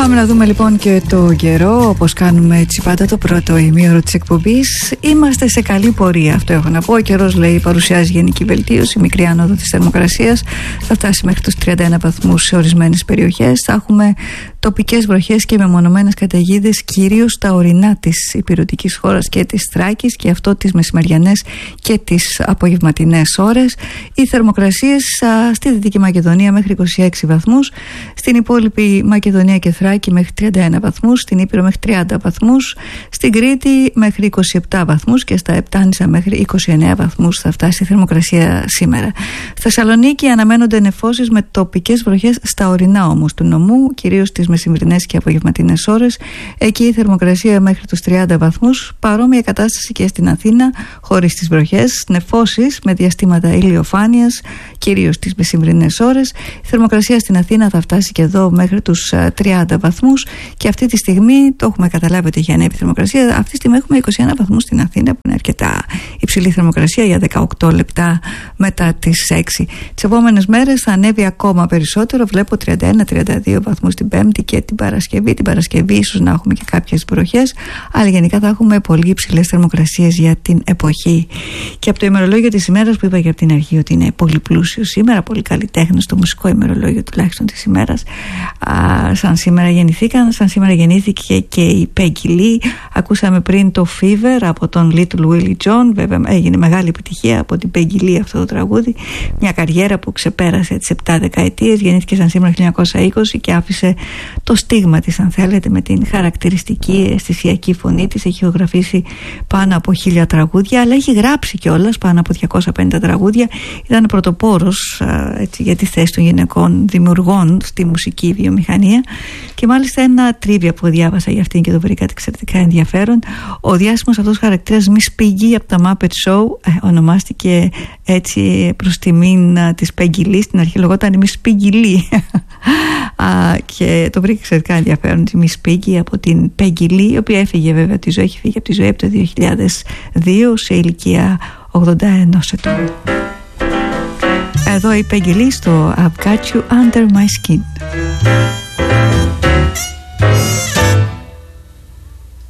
Πάμε να δούμε λοιπόν και το καιρό, όπως κάνουμε έτσι πάντα το πρώτο ημίωρο της εκπομπής. Είμαστε σε καλή πορεία, αυτό έχω να πω. Ο καιρός, λέει, παρουσιάζει γενική βελτίωση, μικρή άνοδο της θερμοκρασίας. Θα φτάσει μέχρι τους 31 βαθμούς σε ορισμένες περιοχές. Θα έχουμε τοπικές βροχές και μεμονωμένες καταιγίδες, κυρίως στα ορεινά της ηπειρωτικής χώρας και της Θράκης, και αυτό τις μεσημεριανές και τις απογευματινές ώρες. Οι θερμοκρασίες στη Δυτική Μακεδονία μέχρι 26 βαθμούς, στην υπόλοιπη Μακεδονία και Θράκη μέχρι 31 βαθμούς, στην Ήπειρο μέχρι 30 βαθμούς, στην Κρήτη μέχρι 27 βαθμούς και στα Επτάνησα μέχρι 29 βαθμούς θα φτάσει η θερμοκρασία σήμερα. Στη Θεσσαλονίκη αναμένονται νεφώσεις με τοπικές βροχές στα ορεινά όμως του νομού, κυρίως τις μεσημερινές και απογευματινές ώρες. Εκεί η θερμοκρασία μέχρι τους 30 βαθμούς. Παρόμοια κατάσταση και στην Αθήνα, χωρίς τις βροχές, νεφώσεις με διαστήματα ηλιοφάνειας, κυρίως τις μεσημερινές ώρες. Η θερμοκρασία στην Αθήνα θα φτάσει και εδώ μέχρι τους 30 βαθμούς, και αυτή τη στιγμή το έχουμε καταλάβει ότι έχει ανέβει η θερμοκρασία. Αυτή τη στιγμή έχουμε 21 βαθμούς στην Αθήνα, που είναι αρκετά υψηλή θερμοκρασία για 18 λεπτά μετά τις 6. Τις επόμενες μέρες θα ανέβει ακόμα περισσότερο. Βλέπω 31-32 βαθμούς την Πέμπτη και την Παρασκευή. Την Παρασκευή ίσως να έχουμε και κάποιες βροχές, αλλά γενικά θα έχουμε πολύ υψηλές θερμοκρασίες για την εποχή. Και από το ημερολόγιο της ημέρας, που είπα και από την αρχή ότι είναι πολύ πλούσιο σήμερα, πολύ καλλιτέχνης, το μουσικό ημερολόγιο τουλάχιστον της ημέρας. Σαν σήμερα γεννηθήκαν, σαν σήμερα γεννήθηκε και η Peggy Lee. Ακούσαμε πριν το Fever από τον Little Willie John. Βέβαια έγινε μεγάλη επιτυχία από την Peggy Lee αυτό το τραγούδι. Μια καριέρα που ξεπέρασε τις 7 δεκαετίες. Γεννήθηκε σαν σήμερα 1920 και άφησε το στίγμα της, αν θέλετε, με την χαρακτηριστική αισθησιακή φωνή της. Έχει ηχογραφήσει πάνω από 1000 τραγούδια, αλλά έχει γράψει κιόλας πάνω από 250 τραγούδια. Ήταν πρωτοπόρος για τη θέση των γυναικών δημιουργών στη μουσική βιομηχανία. Και μάλιστα ένα τρίβια που διάβασα για αυτήν και το βρήκα εξαιρετικά ενδιαφέρον. Ο διάσημος αυτός χαρακτήρας Miss Piggy από τα Muppet Show ονομάστηκε έτσι προς τιμήν της Peggy Lee. Στην αρχή λεγόταν Miss Piggy Lee. Και το βρήκα εξαιρετικά ενδιαφέρον, τη Miss Piggy από την Peggy Lee, η οποία έφυγε βέβαια τη ζωή, έχει φύγει από τη ζωή από το 2002 σε ηλικία 81 ετών. Εδώ η Peggy Lee στο I've Got You Under My Skin.